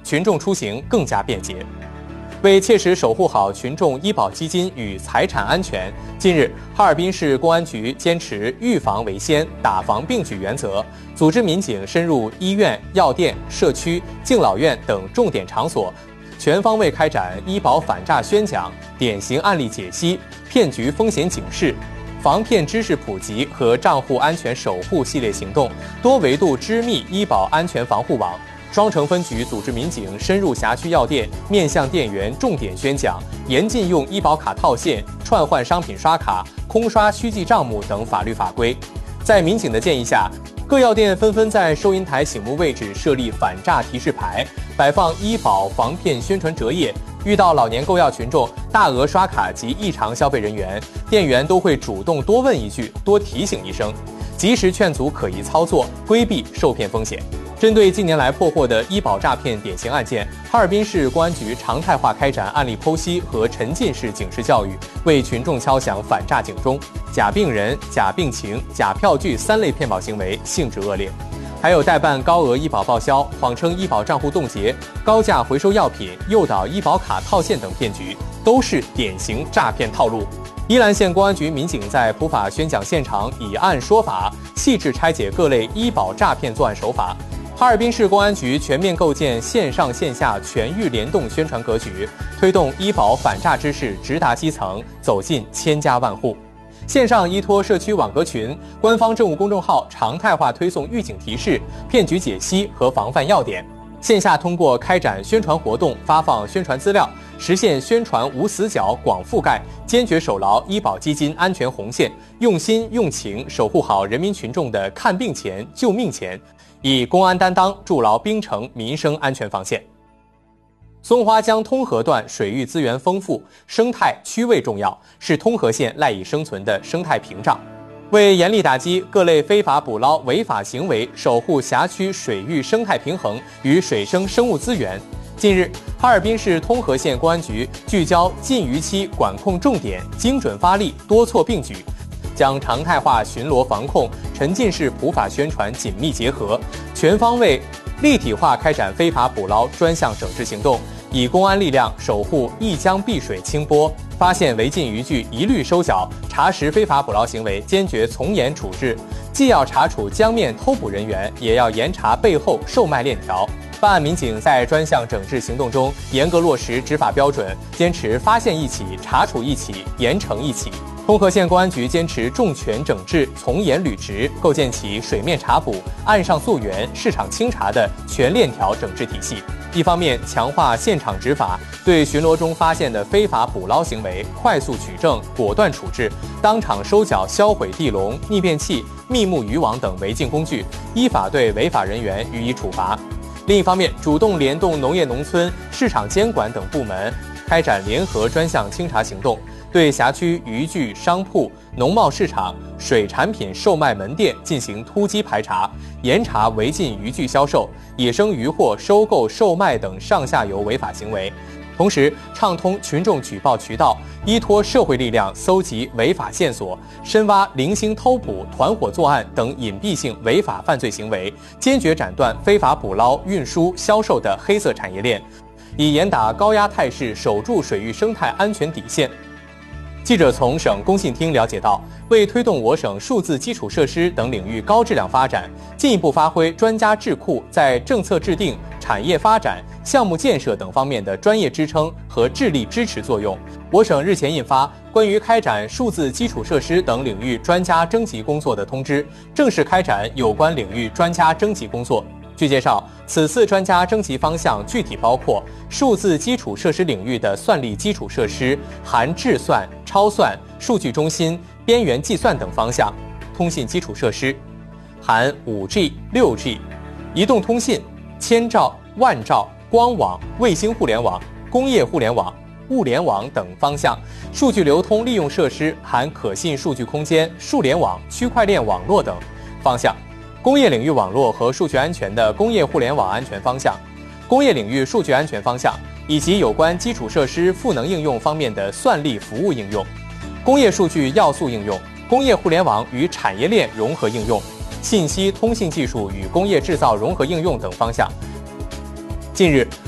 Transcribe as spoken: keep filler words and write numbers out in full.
群众出行更加便捷。为切实守护好群众医保基金与财产安全，近日，哈尔滨市公安局坚持预防为先、打防并举原则，组织民警深入医院、药店、社区、敬老院等重点场所，全方位开展医保反诈宣讲、典型案例解析、骗局风险警示、防骗知识普及和账户安全守护系列行动，多维度织密医保安全防护网。双城分局组织民警深入辖区药店，面向店员重点宣讲，严禁用医保卡套现、串换商品刷卡、空刷虚记账目等法律法规。在民警的建议下，各药店纷纷在收银台醒目位置设立反诈提示牌，摆放医保防骗宣传折页。遇到老年购药群众、大额刷卡及异常消费人员，店员都会主动多问一句、多提醒一声，及时劝阻可疑操作，规避受骗风险。针对近年来破获的医保诈骗典型案件，哈尔滨市公安局常态化开展案例剖析和沉浸式警示教育，为群众敲响反诈警钟。假病人、假病情、假票据三类骗保行为性质恶劣，还有代办高额医保报销、谎称医保账户冻结、高价回收药品、诱导医保卡套现等骗局，都是典型诈骗套路。依兰县公安局民警在普法宣讲现场以案说法，细致拆解各类医保诈骗作案手法。哈尔滨市公安局全面构建线上线下全域联动宣传格局，推动医保反诈知识直达基层，走进千家万户。线上依托社区网格群、官方政务公众号常态化推送预警提示、骗局解析和防范要点；线下通过开展宣传活动、发放宣传资料，实现宣传无死角、广覆盖，坚决守牢医保基金安全红线，用心用情守护好人民群众的看病钱、救命钱，以公安担当筑牢滨城民生安全防线。松花江通河段水域资源丰富，生态区位重要，是通河县赖以生存的生态屏障。为严厉打击各类非法捕捞违法行为，守护辖区水域生态平衡与水生生物资源，近日，哈尔滨市通河县公安局聚焦禁渔期管控重点，精准发力，多措并举，将常态化巡逻防控、沉浸式普法宣传紧密结合，全方位、立体化开展非法捕捞专项整治行动，以公安力量守护一江碧水清波，发现违禁渔具一律收缴，查实非法捕捞行为坚决从严处置。既要查处江面偷捕人员，也要严查背后售卖链条。办案民警在专项整治行动中严格落实执法标准，坚持发现一起、查处一起、严惩一起。通河县公安局坚持重拳整治、从严履职，构建起水面查捕、岸上溯源、市场清查的全链条整治体系。一方面强化现场执法，对巡逻中发现的非法捕捞行为快速取证、果断处置，当场收缴销毁地笼、逆变器、密目渔网等违禁工具，依法对违法人员予以处罚。另一方面，主动联动农业农村、市场监管等部门，开展联合专项清查行动，对辖区渔具商铺、农贸市场、水产品售卖门店进行突击排查，严查违禁渔具销售、野生渔获收购、售卖等上下游违法行为。同时，畅通群众举报渠道，依托社会力量搜集违法线索，深挖零星偷捕、团伙作案等隐蔽性违法犯罪行为，坚决斩断非法捕捞、运输、销售的黑色产业链，以严打高压态势守住水域生态安全底线。记者从省工信厅了解到，为推动我省数字基础设施等领域高质量发展，进一步发挥专家智库在政策制定、产业发展、项目建设等方面的专业支撑和智力支持作用，我省日前印发《关于开展数字基础设施等领域专家征集工作的通知》，正式开展有关领域专家征集工作。据介绍，此次专家征集方向具体包括数字基础设施领域的算力基础设施，含智算、超算、数据中心、边缘计算等方向；通信基础设施，含 五 G、六 G、移动通信、千兆、万兆、光网、卫星互联网、工业互联网、物联网等方向；数据流通利用设施，含可信数据空间、数联网、区块链网络等方向；工业领域网络和数据安全的工业互联网安全方向；工业领域数据安全方向，以及有关基础设施赋能应用方面的算力服务应用、工业数据要素应用、工业互联网与产业链融合应用、信息通信技术与工业制造融合应用等方向。近日，